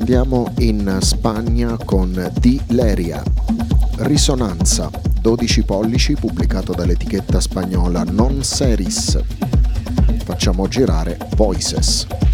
Andiamo in Spagna con Di Leria, Risonanza, 12 pollici, pubblicato dall'etichetta spagnola Non Seris. Facciamo girare Voices.